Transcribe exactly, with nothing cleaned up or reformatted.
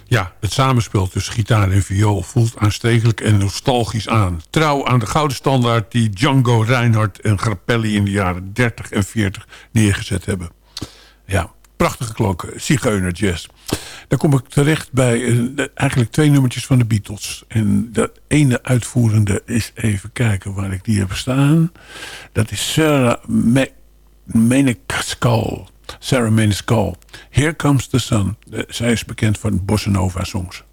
Ja, het samenspel tussen gitaar en viool voelt aanstekelijk en nostalgisch aan. Trouw aan de gouden standaard die Django Reinhardt en Grappelli in de jaren dertig en veertig neergezet hebben. Ja, prachtige klanken, zigeuner jazz. Dan kom ik terecht bij uh, eigenlijk twee nummertjes van de Beatles. En dat ene uitvoerende is even kijken waar ik die heb staan. Dat is Sarah Maniscalco. Sarah Maniscalco. Here Comes the Sun. Uh, zij is bekend van bossa nova songs.